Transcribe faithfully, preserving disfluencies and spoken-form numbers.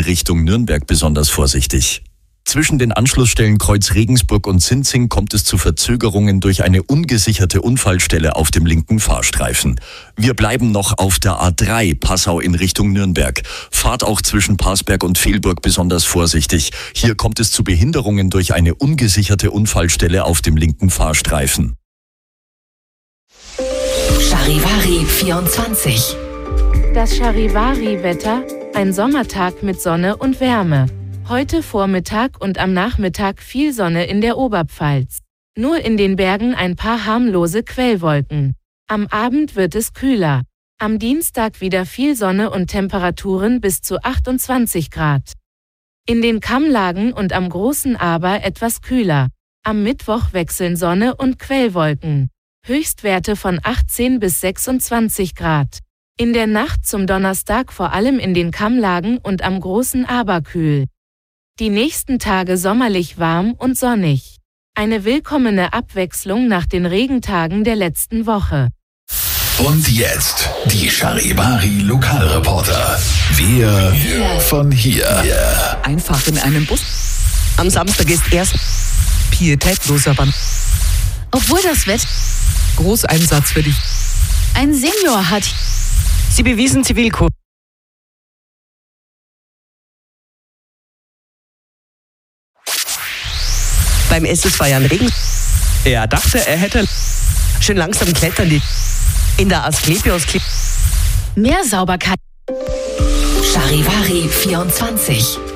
Richtung Nürnberg besonders vorsichtig. Zwischen den Anschlussstellen Kreuz Regensburg und Sinzing kommt es zu Verzögerungen durch eine ungesicherte Unfallstelle auf dem linken Fahrstreifen. Wir bleiben noch auf der A drei Passau in Richtung Nürnberg. Fahrt auch zwischen Parsberg und Velburg besonders vorsichtig. Hier kommt es zu Behinderungen durch eine ungesicherte Unfallstelle auf dem linken Fahrstreifen. Charivari vierundzwanzig. Das Charivari-Wetter, ein Sommertag mit Sonne und Wärme. Heute Vormittag und am Nachmittag viel Sonne in der Oberpfalz. Nur in den Bergen ein paar harmlose Quellwolken. Am Abend wird es kühler. Am Dienstag wieder viel Sonne und Temperaturen bis zu achtundzwanzig Grad. In den Kammlagen und am Großen Aber etwas kühler. Am Mittwoch wechseln Sonne und Quellwolken. Höchstwerte von achtzehn bis sechsundzwanzig Grad. In der Nacht zum Donnerstag vor allem in den Kammlagen und am Großen Aber kühl. Die nächsten Tage sommerlich warm und sonnig. Eine willkommene Abwechslung nach den Regentagen der letzten Woche. Und jetzt die Charivari Lokalreporter. Wir yeah. von hier. Yeah. Einfach in einem Bus. Am Samstag ist erst pietätloser Wand. Obwohl das Wetter Großeinsatz für dich. Ein Senior hat. Sie bewiesen Zivilcourage. Beim S S Bayern Regen. Er dachte, er hätte schön langsam klettern die in der Asklepios. Mehr Sauberkeit. Charivari vierundzwanzig.